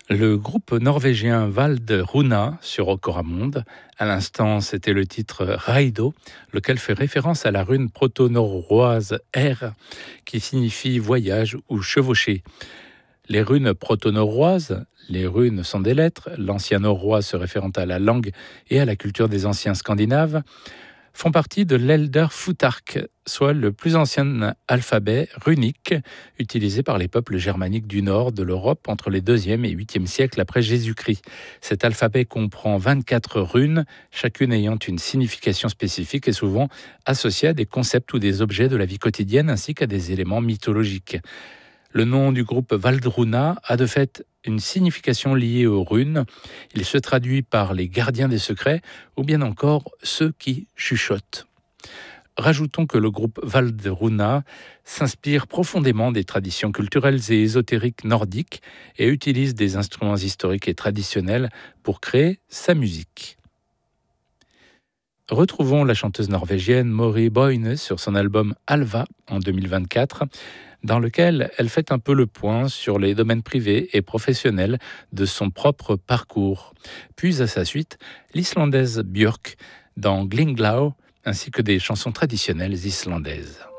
Le groupe norvégien Valderuna sur Okoramond, à l'instant c'était le titre Raido, lequel fait référence à la rune proto-norroise R qui signifie voyage ou chevaucher. Les runes proto-norroises, les runes sont des lettres, l'ancien norrois se référant à la langue et à la culture des anciens scandinaves, font partie de l'Elder-Futhark, soit le plus ancien alphabet runique utilisé par les peuples germaniques du nord de l'Europe entre les 2e et 8e siècles après Jésus-Christ. Cet alphabet comprend 24 runes, chacune ayant une signification spécifique et souvent associée à des concepts ou des objets de la vie quotidienne ainsi qu'à des éléments mythologiques. Le nom du groupe Valdruna a de fait une signification liée aux runes. Il se traduit par les gardiens des secrets ou bien encore ceux qui chuchotent. Rajoutons que le groupe Valdruna s'inspire profondément des traditions culturelles et ésotériques nordiques et utilise des instruments historiques et traditionnels pour créer sa musique. Retrouvons la chanteuse norvégienne Mori Boine sur son album Alva en 2024, dans lequel elle fait un peu le point sur les domaines privés et professionnels de son propre parcours. Puis à sa suite, l'Islandaise Björk dans Glinglau, ainsi que des chansons traditionnelles islandaises.